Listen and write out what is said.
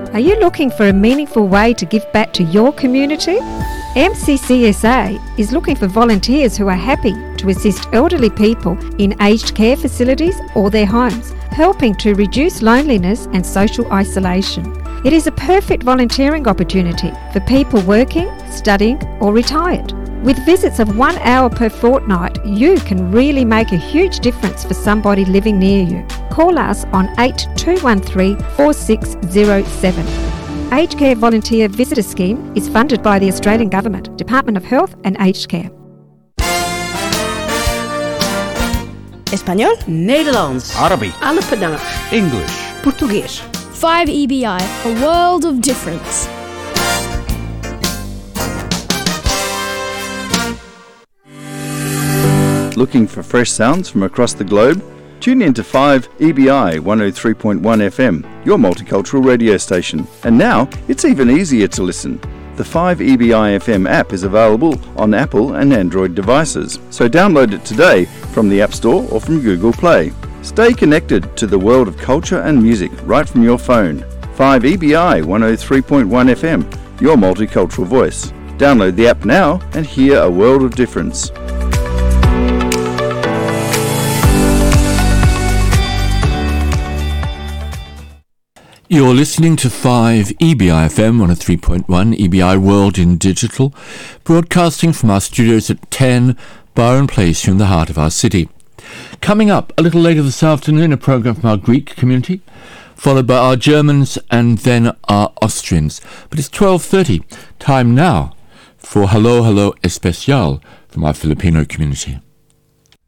Are you looking for a meaningful way to give back to your community? MCCSA is looking for volunteers who are happy to assist elderly people in aged care facilities or their homes, helping to reduce loneliness and social isolation. It is a perfect volunteering opportunity for people working, studying or retired. With visits of 1 hour per fortnight, you can really make a huge difference for somebody living near you. Call us on 8213 4607. Aged Care Volunteer Visitor Scheme is funded by the Australian Government, Department of Health and Aged Care. Español, Nederlands, Arabic, Alapadang, English, Português. 5EBI, a world of difference. Looking for fresh sounds from across the globe? Tune in to 5EBI 103.1 FM, your multicultural radio station. And now, it's even easier to listen. The 5EBI FM app is available on Apple and Android devices, so download it today from the App Store or from Google Play. Stay connected to the world of culture and music right from your phone. 5EBI 103.1 FM, your multicultural voice. Download the app now and hear a world of difference. You're listening to 5EBI FM 103.1 EBI World in Digital, broadcasting from our studios at 10 Byron Place here in the heart of our city. Coming up a little later this afternoon, a programme from our Greek community, followed by our Germans and then our Austrians. But it's 12:30. Time now for Hello Hello Especial from our Filipino community.